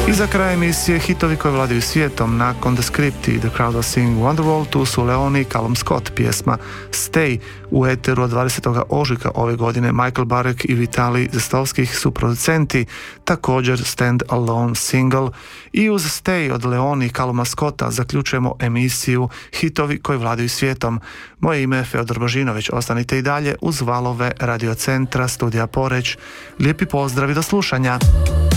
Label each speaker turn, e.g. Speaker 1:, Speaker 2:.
Speaker 1: I za kraj emisije hitovi koji vladaju svijetom nakon The Script i The Crowd Are Singing Wonderwall, tu su Leoni i Callum Scott, pjesma Stay. U eteru od 20. ožujka ove godine Michael Barek i Vitali Zestovskih su producenti, također Stand Alone single. I uz Stay od Leoni i Calluma Scotta zaključujemo emisiju hitovi koji vladaju svijetom. Moje ime je Feodor Božinović, ostanite i dalje uz valove Radio Centra Studija Poreć. Lijepi pozdrav i do slušanja.